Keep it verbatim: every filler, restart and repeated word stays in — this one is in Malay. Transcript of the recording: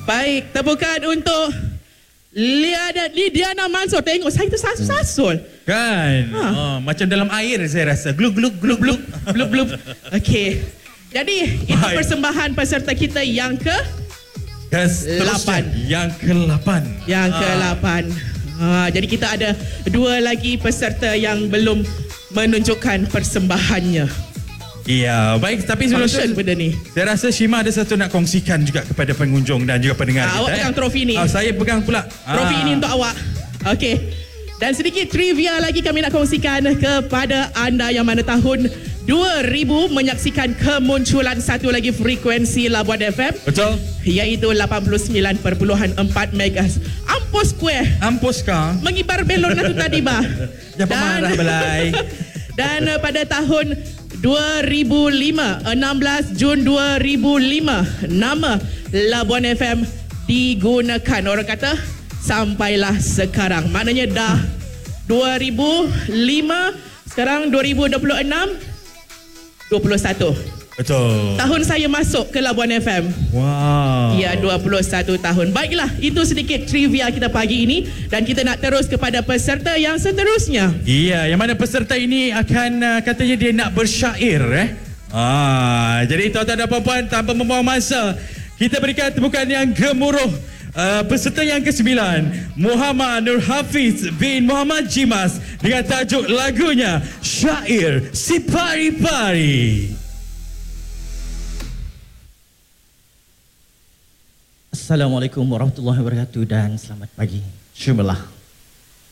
Baik, tepukan untuk Liana, Lidiana Mansur. Tengok saya tersasul-sasul. Kan? Ha. Oh, macam dalam air saya rasa. Gluk gluk gluk gluk. Blub blub. Okey. Jadi itu Baik. persembahan peserta kita yang ke Kes, Lapan. Yang ke lapan. yang ke lapan. Ha, jadi kita ada dua lagi peserta yang belum menunjukkan persembahannya. Iya, baik. Tapi sebelum Function benda ni. saya rasa Shima ada satu nak kongsikan juga kepada pengunjung dan juga pendengar Ah, kita. awak pegang trofi ni. Ah, saya pegang pula. Trofi Ah. ini untuk awak. Okey. Dan sedikit trivia lagi kami nak kongsikan kepada anda yang mana tahun dua ribu menyaksikan kemunculan satu lagi frekuensi Labuan F M, Betul. iaitu lapan puluh sembilan perpuluhan empat megahertz. Ampus kueh. Ampus kau. Mengibar belon lah tu tadi bah. Jangan marah belai. Dan uh, pada tahun dua ribu lima, enam belas Jun dua ribu lima, nama Labuan F M digunakan. Orang kata sampailah sekarang. Maknanya dah dua ribu lima, sekarang dua ribu dua puluh enam, dua puluh satu. Betul. Tahun saya masuk ke Labuan F M. Wow. Ya, dua puluh satu tahun. Baiklah, itu sedikit trivia kita pagi ini. Dan kita nak terus kepada peserta yang seterusnya. Iya, yang mana peserta ini akan uh, katanya dia nak bersyair eh. Ah, jadi tuan-tuan dan puan-puan, tanpa membuang masa, kita berikan tepukan yang gemuruh. Uh, peserta yang kesembilan, Muhammad Nur Hafiz bin Muhammad Jimas dengan tajuk lagunya Syair Si Pari-Pari. Assalamualaikum warahmatullahi wabarakatuh dan selamat pagi. Syukurlah.